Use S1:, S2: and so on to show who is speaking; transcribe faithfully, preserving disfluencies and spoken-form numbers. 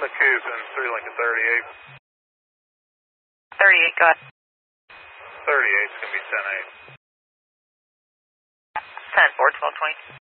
S1: McCoos in three Lincoln thirty-eight.
S2: thirty-eight, go ahead.
S1: thirty-eight is going to be ten eight.
S2: ten four, twelve twenty.